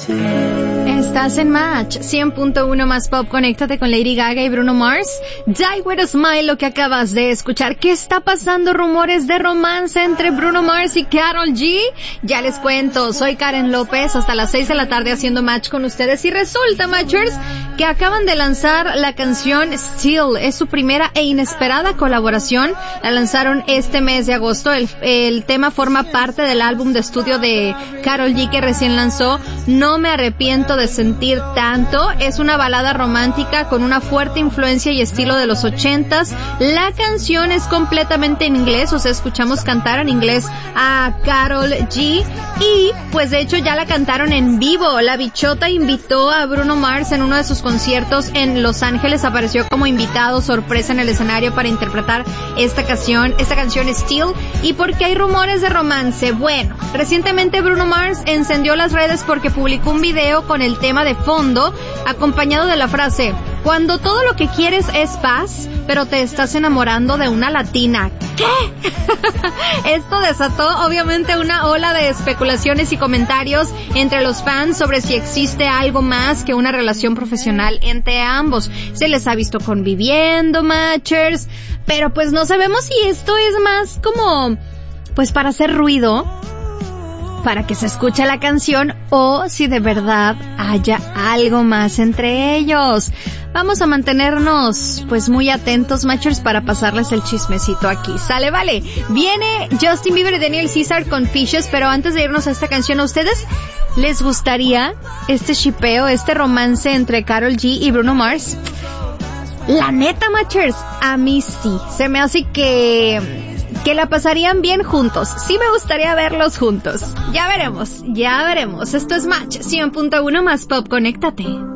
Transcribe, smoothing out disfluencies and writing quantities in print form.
Estás en Match 100.1 más pop. Conéctate con Lady Gaga y Bruno Mars. Die With a Smile, lo que acabas de escuchar. ¿Qué está pasando? Rumores de romance entre Bruno Mars y Karol G. Ya les cuento. Soy Karen López, hasta las 6 de la tarde haciendo Match con ustedes. Y resulta, Matchers, que acaban de lanzar la canción Still. Es su primera e inesperada colaboración. La lanzaron este mes de agosto. El tema forma parte del álbum de estudio de Karol G que recién lanzó. No me arrepiento de sentir tanto. Es una balada romántica con una fuerte influencia y estilo de los 80s. La canción es completamente en inglés, o sea, escuchamos cantar en inglés a Karol G y pues de hecho ya la cantaron en vivo. La bichota invitó a Bruno Mars en uno de sus conciertos en Los Ángeles, apareció como invitado sorpresa en el escenario para interpretar esta canción Still. ¿Y por qué hay rumores de romance? Bueno, recientemente Bruno Mars encendió las redes porque publicó un video con el tema de fondo, acompañado de la frase: cuando todo lo que quieres es paz, pero te estás enamorando de una latina. ¿Qué? Esto desató obviamente una ola de especulaciones y comentarios entre los fans sobre si existe algo más que una relación profesional entre ambos. Se les ha visto conviviendo, Matchers, pero pues no sabemos si esto es más como pues para hacer ruido, para que se escuche la canción, o si de verdad haya algo más entre ellos. Vamos a mantenernos pues muy atentos, Matchers, para pasarles el chismecito aquí. ¿Sale? Vale. Viene Justin Bieber y Daniel Caesar con Fishes, pero antes de irnos a esta canción, ¿a ustedes les gustaría este shipeo, este romance entre Karol G y Bruno Mars? La neta, Matchers, a mí sí. Se me hace que la pasarían bien juntos. Sí me gustaría verlos juntos. Ya veremos. Esto es Match 100.1 más pop. Conéctate.